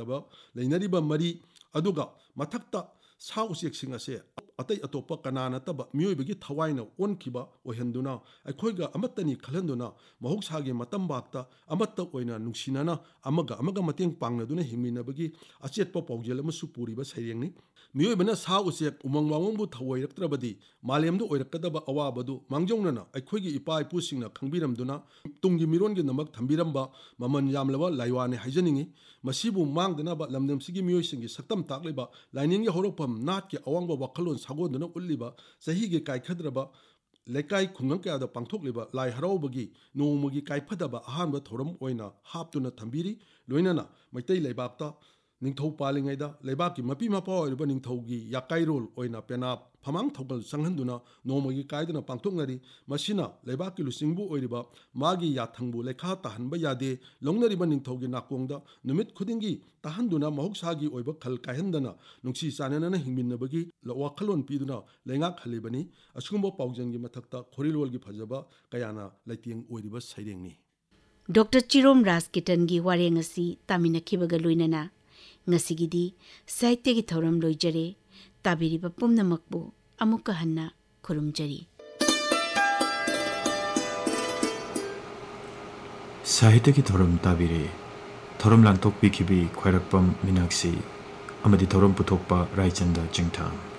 ꯂꯩꯅꯔꯤꯕ ꯃꯔꯤ ꯑꯗꯨꯒ ꯃꯊꯛꯇ ꯁꯥ ꯎꯆꯦꯛꯁꯤꯡ ꯑꯁꯦ ꯑꯇꯩ ꯑꯇꯣꯞꯄ ꯀꯅꯥ ꯅꯠꯇꯕ ꯃꯤꯑꯣꯏꯕꯒꯤ ꯊꯋꯥꯏꯅ ꯑꯣꯟꯈꯤꯕ ꯑꯣꯏꯍꯟꯗꯨꯅ ꯑꯩꯈꯣꯏꯒ ꯑꯃꯠꯇꯅꯤ ꯈꯜꯍꯟꯗꯨꯅ ꯃꯍꯧꯁꯥꯒꯤ ꯃꯇꯝꯕꯥꯛꯇ ꯑꯃꯠꯇ ꯑꯣꯏꯅ ꯅꯨꯡꯁꯤꯅꯅ ꯑꯃꯒ ꯃꯇꯦꯡ ꯄꯥꯡꯅꯗꯨꯅ ꯍꯤꯡꯃꯤꯟꯅꯕꯒꯤ ꯑꯆꯦꯠꯄ ꯄꯥꯎꯖꯦꯜ ꯑꯃꯁꯨ ꯄꯨꯔꯤꯕ ꯁꯩꯔꯦꯡꯅꯤ ꯃꯤꯑꯣꯏꯕꯅ ꯁꯥ ꯎꯆꯦꯛ ꯎꯃꯪ ꯋꯥꯃꯪꯕꯨ ꯊꯑꯣꯏꯔꯛꯇ꯭ꯔꯕꯗꯤ ꯃꯥꯂꯦꯝꯗ ꯑꯣꯏꯔꯛꯀꯗꯕ ꯑꯋꯥꯕꯗꯨ ꯃꯥꯡꯖꯧꯅꯅ ꯑꯩꯈꯣꯏꯒꯤ ꯏꯄꯥ ꯏꯄꯨꯁꯤꯡꯅ ꯈꯪꯕꯤꯔꯝꯗꯨꯅ ꯇꯨꯡꯒꯤ ꯃꯤꯔꯣꯟꯒꯤꯗꯃꯛ ꯊꯝꯕꯤꯔꯝꯕ ꯃꯃꯜ ꯌꯥꯝꯂꯕ ꯂꯥꯏꯋꯥꯅꯤ ꯍꯥꯏꯖꯅꯤꯡꯉꯤ ꯃꯁꯤꯕꯨ ꯃꯥꯡꯗꯅꯕ ꯂꯝꯗꯝꯁꯤꯒꯤ ꯃꯤꯑꯣꯏꯁꯤꯡꯒꯤ ꯁꯛꯇꯝ ꯇꯥꯛꯂꯤꯕ ꯂꯥꯏꯅꯤꯡꯒꯤ ꯍꯧꯔꯛꯐꯝ ꯅꯥꯠꯀꯤ ꯑꯋꯥꯡꯕ ꯋꯥꯈꯜꯂꯣꯟ ꯁꯥꯒꯣꯟꯗꯨꯅ ꯎꯠꯂꯤꯕ ꯆꯍꯤꯒꯤ ꯀꯥꯏꯈꯗ꯭ꯔꯕ ꯂꯩꯀꯥꯏ ꯈꯨꯡꯒꯪ ꯀꯌꯥꯗ ꯄꯥꯡꯊꯣꯛꯂꯤꯕ ꯂꯥꯏ ꯍꯔꯥꯎꯕꯒꯤ ꯅꯣꯡꯃꯒꯤ ꯀꯥꯏꯐꯗꯕ ꯑꯍꯥꯟꯕ ꯊꯧꯔꯝ ꯑꯣꯏꯅ ꯍꯥꯞꯇꯨꯅ ꯊꯝꯕꯤꯔꯤ ꯂꯣꯏꯅꯅ ꯃꯩꯇꯩ ꯂꯩꯕꯥꯛꯇ ꯅꯤꯡꯊꯧ ꯄꯥꯜꯂꯤꯉꯩꯗ ꯂꯩꯕꯥꯛꯀꯤ ꯃꯄꯤ ꯃꯄꯥ ꯑꯣꯏꯔꯤꯕ ꯅꯤꯡꯊꯧꯒꯤ ꯌꯥꯀꯥꯏꯔꯣꯜ ꯑꯣꯏꯅ ꯄꯦꯅꯥ ꯐꯃꯥꯡ ꯊꯧꯒꯜ ꯆꯪꯍꯟꯗꯨꯅ ꯅꯣꯡꯃꯒꯤ ꯀꯥꯏꯗꯨꯅ ꯄꯥꯡꯊꯣꯛꯅꯔꯤ ꯃꯁꯤꯅ ꯂꯩꯕꯥꯛꯀꯤ ꯂꯨꯆꯤꯡꯕꯨ ꯑꯣꯏꯔꯤꯕ ꯃꯥꯒꯤ ꯌꯥꯊꯪꯕꯨ ꯂꯩꯈꯥ ꯇꯥꯍꯟꯕ ꯌꯥꯗꯦ ꯂꯧꯅꯔꯤꯕ ꯅꯤꯡꯊꯧꯒꯤ ꯅꯥꯀꯣꯡꯗ ꯅꯨꯃꯤꯠ ꯈꯨꯗꯤꯡꯒꯤ ꯇꯥꯍꯟꯗꯨꯅ ꯃꯍꯧꯁꯥꯒꯤ ꯑꯣꯏꯕ ꯈꯜ ꯀꯥꯏꯍꯟꯗꯅ ꯅꯨꯡꯁꯤ ꯆꯥꯟꯅꯅ ꯍꯤꯡꯃꯤꯟꯅꯕꯒꯤ ꯋꯥꯈꯜꯂꯣꯟ ꯄꯤꯗꯨꯅ ꯂꯩꯉꯥꯛꯍꯜꯂꯤꯕꯅꯤ ꯑꯁꯤꯒꯨꯝꯕ ꯄꯥꯎꯖꯦꯜꯒꯤ ꯃꯊꯛꯇ ꯈꯣꯔꯤꯂꯣꯜꯒꯤ ꯐꯖꯕ ꯀꯌꯥꯅ ꯂꯩꯇꯦꯡ ꯑꯣꯏꯔꯤꯕ ꯁꯩꯔꯦꯡꯅꯤ ꯗꯣꯛꯇꯔ ꯆꯤꯔꯣꯝ ꯔꯥꯖꯀꯤꯇꯟꯒꯤ ꯋꯥꯔꯦꯡ ꯑꯁꯤ ꯇꯥꯃꯤꯟꯅꯈꯤꯕꯒ ꯂꯣꯏꯅꯅ ꯉꯁꯤꯒꯤꯗꯤ ꯁꯥꯍꯤꯇ꯭ꯌꯒꯤ ꯊꯧꯔꯝ ꯂꯣꯏꯖꯔꯦ ꯇꯥꯕꯤꯔꯤꯕ ꯄꯨꯝꯅꯃꯛꯄꯨ ꯑꯃꯨꯛꯀ ꯍꯟꯅ ꯈꯨꯔꯨꯝꯖꯔꯤ ꯁꯥꯍꯤꯇ꯭ꯌꯒꯤ ꯊꯧꯔꯝ ꯇꯥꯕꯤꯔꯦ ꯊꯧꯔꯝ ꯂꯥꯟꯊꯣꯛꯄꯤꯈꯤꯕꯤ ꯈ꯭ꯋꯥꯏꯔꯥꯛꯄꯝ ꯃꯤꯅꯥꯛꯁꯤ ꯑꯃꯗꯤ ꯊꯧꯔꯝ ꯄꯨꯊꯣꯛꯄ ꯔꯥꯏꯆꯟꯗ ꯆꯤꯡꯊꯥꯝ